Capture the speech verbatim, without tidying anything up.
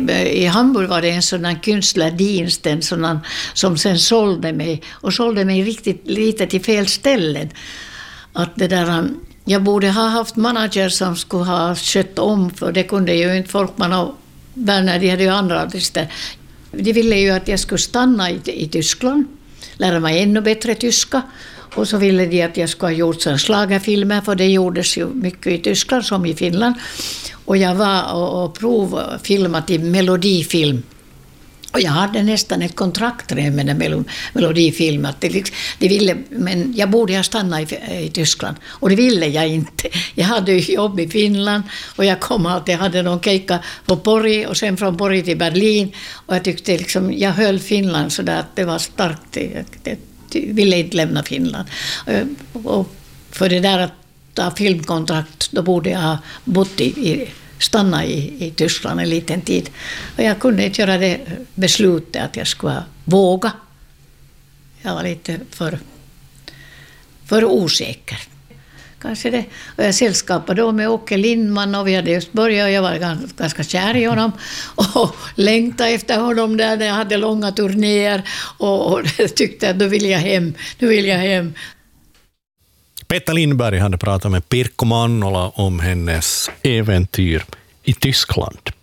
i Hamburg var det en sådan konstnärdienst, en sådan, som sen sålde mig. Och sålde mig riktigt lite till fel ställen. Att det där, jag borde ha haft manager som skulle ha skött om, för det kunde ju inte Folkman och Werner, de hade ju andra artister. De ville ju att jag skulle stanna i, i Tyskland, lära mig ännu bättre tyska. Och så ville de att jag skulle ha gjort sådana schlagerfilmer, för det gjordes ju mycket i Tyskland som i Finland. Och jag var och, och provfilmat i melodifilm. Och jag hade nästan ett kontrakt med den melodifilmen. Det, det ville, men jag borde ha stannat i, i Tyskland. Och det ville jag inte. Jag hade ju jobb i Finland. Och jag kom alltid, jag hade någon kejka på Pori. Och sen från Pori till Berlin. Och jag tyckte liksom, jag höll Finland så där att det var starkt. Det, det, jag ville inte lämna Finland. Och, och för det där att ta filmkontrakt, då borde jag ha bott i, i stanna i, i Tyskland en liten tid. Och jag kunde inte göra det beslutet att jag skulle våga. Jag var lite för, för osäker. Kanske det. Och jag sällskapade då med Åke Lindman och vi hade just börjat och jag var ganska, ganska kär i honom och längtade efter honom där när jag hade långa turnéer och, och tyckte att då vill jag hem, nu vill jag hem. Petra Lindberg hade pratat med Pirkko Mannola om hennes äventyr i Tyskland.